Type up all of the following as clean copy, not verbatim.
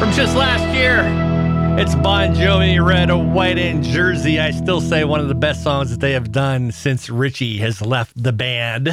Just last year, it's Bon Jovi, Red, White, and Jersey. I still say one of the best songs that they have done since Richie has left the band.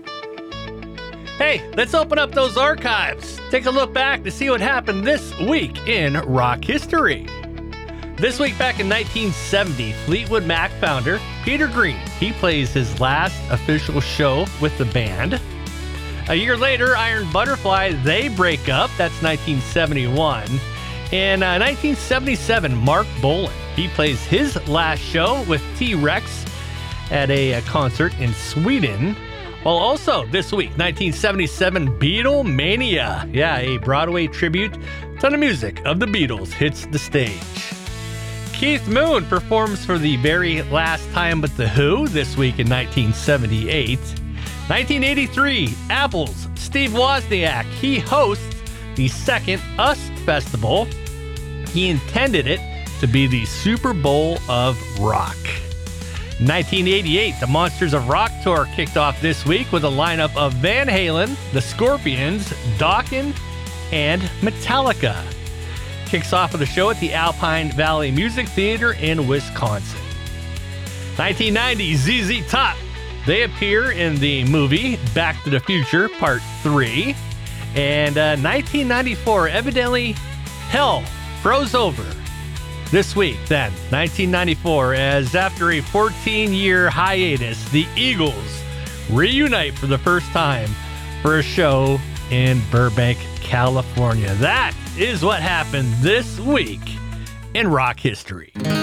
Hey, let's open up those archives. Take a look back to see what happened this week in rock history. This week back in 1970, Fleetwood Mac founder Peter Green, he plays his last official show with the band. A year later, Iron Butterfly, they break up. That's 1971. In 1977, Mark Bolan, he plays his last show with T-Rex at a concert in Sweden. While also this week, 1977, Beatlemania. Yeah, a Broadway tribute to the music of the Beatles hits the stage. Keith Moon performs for the very last time with The Who this week in 1978. 1983, Apple's Steve Wozniak, he hosts the second UST Festival. He intended it to be the Super Bowl of rock. 1988, the Monsters of Rock tour kicked off this week with a lineup of Van Halen, The Scorpions, Dokken, and Metallica. Kicks off with a show at the Alpine Valley Music Theater in Wisconsin. 1990, ZZ Top. They appear in the movie Back to the Future Part 3. And 1994, evidently, hell froze over this week then, 1994, as after a 14-year hiatus, the Eagles reunite for the first time for a show in Burbank, California. That is what happened this week in rock history.